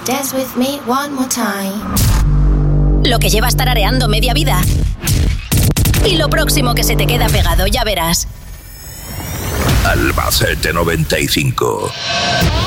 Dance with me one more time. Lo que llevas tarareando media vida. Y lo próximo que se te queda pegado, ya verás. Albacete 95.